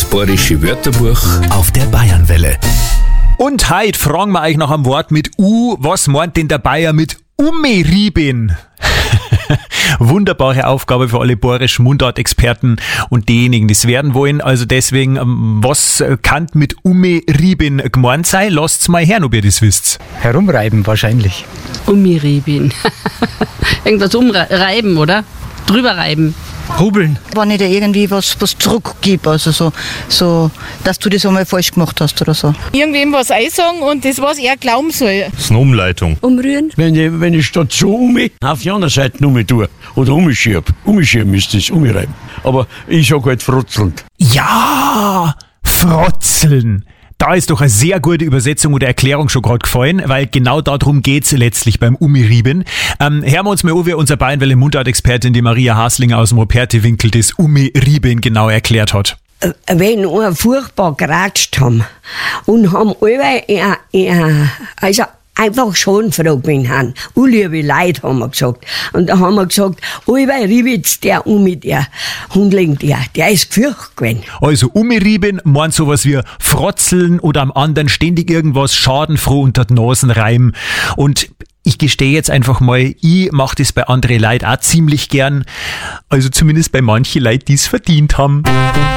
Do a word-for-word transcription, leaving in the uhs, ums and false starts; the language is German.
bayerische Wörterbuch auf der Bayernwelle. Und heute fragen wir euch nach einem Wort mit U. Was meint denn der Bayer mit umrieben? Wunderbare Aufgabe für alle bayerischen Mundartexperten und diejenigen, die es werden wollen. Also deswegen, was kann mit umrieben gemeint sein? Lasst's mal her, ob ihr das wisst. Herumreiben wahrscheinlich. Umrieben. Irgendwas umreiben, oder? Drüber reiben. Hobeln. Wenn ich da irgendwie was, was zurückgebe, also so, so, dass du das einmal falsch gemacht hast oder so. Irgendwem was einsagen und das, was er glauben soll. Das ist eine Umleitung. Umrühren. Wenn ich, wenn ich statt so um auf die andere Seite um tue oder umschiebe. Umschieben ist das, umreiben. Aber ich sag halt frotzeln. Ja, frotzeln. Da ist doch eine sehr gute Übersetzung oder Erklärung schon gerade gefallen, weil genau darum geht's letztlich beim Umrieben. Ähm, hören wir uns mal an, wie unser Bayernwelle Mundartexpertin, die Maria Haslinger aus dem Ruperti-Winkel, das Umrieben genau erklärt hat. Wenn wir furchtbar geratscht haben und haben alle, ja, ja, also einfach schon gefragt, wenn haben. Unliebe Leute, haben wir gesagt. Und da haben wir gesagt, allweil riebt's der um mit der Hundling, der, der ist gefürcht gewesen. Also umrieben meint sowas wie frotzeln oder am anderen ständig irgendwas schadenfroh unter die Nasen reiben. Und ich gestehe jetzt einfach mal, ich mache das bei anderen Leuten auch ziemlich gern. Also zumindest bei manchen Leuten, die es verdient haben.